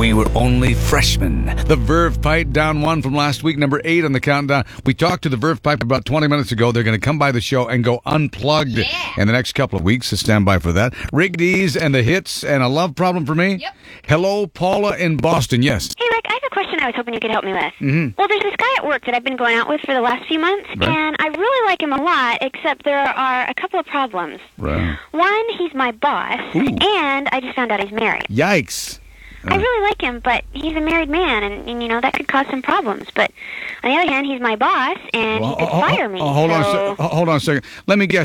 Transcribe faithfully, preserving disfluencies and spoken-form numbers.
We were only freshmen. The Verve Pipe, down one from last week, number eight on the countdown. We talked to the Verve Pipe about twenty minutes ago. They're going to come by the show and go unplugged Yeah. in the next couple of weeks, so stand by for that. Rick Dees and the Hits and A Love Problem for Me. Yep. Hello, Paula in Boston. Yes. Hey, Rick, I have a question I was hoping you could help me with. Mm-hmm. Well, there's this guy at work that I've been going out with for the last few months, Right. and I really like him a lot, except there are a couple of problems. Right. One, he's my boss, Ooh. and I just found out he's married. Yikes. I really like him, but he's a married man, and, and, you know, that could cause some problems. But on the other hand, he's my boss, and Well, he could oh, oh, fire me. oh, hold on a so... sec- hold on a second. Let me guess.